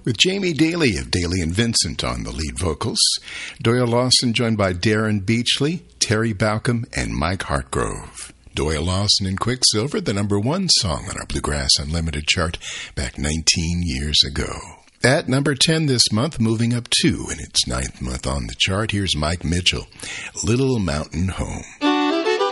with Jamie Daly of Daly and Vincent on the lead vocals. Doyle Lawson joined by Darren Beachley, Terry Baucom, and Mike Hartgrove. Doyle Lawson and Quicksilver, the number one song on our Bluegrass Unlimited chart back 19 years ago. At number 10 this month, moving up 2 in its 9th month on the chart, here's Mike Mitchell, Little Mountain Home.